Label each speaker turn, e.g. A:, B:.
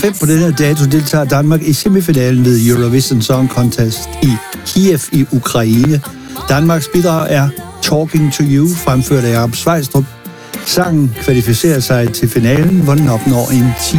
A: 5 på denne dato deltager Danmark i semifinalen ved Eurovision Song Contest i Kiev i Ukraine. Danmarks bidrag er Talking to You, fremført af Jakob Svejstrup. Sangen kvalificerer sig til finalen, hvor den opnår en 10